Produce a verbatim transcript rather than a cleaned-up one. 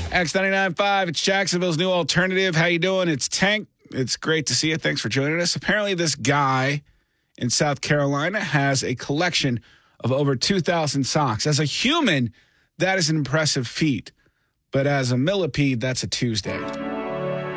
X ninety-nine point five, it's Jacksonville's new alternative. How you doing? It's Tank. It's great to see you. Thanks for joining us. Apparently, this guy in South Carolina has a collection of over two thousand socks. As a human, that is an impressive feat. But as a millipede, that's a Tuesday.